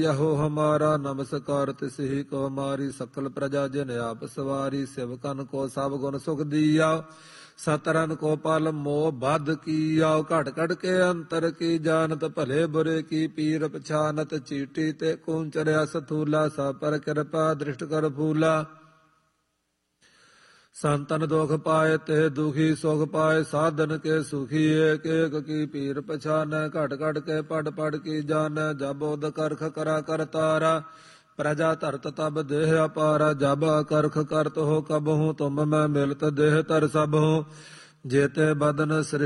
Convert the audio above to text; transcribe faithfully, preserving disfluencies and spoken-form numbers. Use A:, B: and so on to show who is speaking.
A: यहो हमारा नमस्कार तिसहि को हमारी सकल प्रजा जिन आप सवारी सेवकन को सब गुण सुख दिया सतरन को पाल मोह बद किया घट घट के अंतर की जानत भले बुरे की पीर पछानत चीटी ते कूंचर्या सथूला सा पर कृपा दृष्ट कर फूला संतन दुख पाए ते दुखी सुख पाए साधन के सुखी एक एक की पीर पछान घट घट के पढ़ पढ़ की जान जब उद करख करा कर तारा प्रजा धरत तब देह अपारा जब करख करत हो कब हूँ तुम मैं मिलत देह तर सब हूँ जेते बदन